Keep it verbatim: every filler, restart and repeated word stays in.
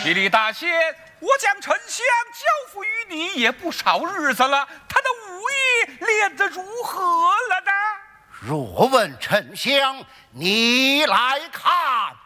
霹雳大仙，我将沉香交付于你也不少日子了，他的武艺练得如何了呢？ 若问沉香，你来看。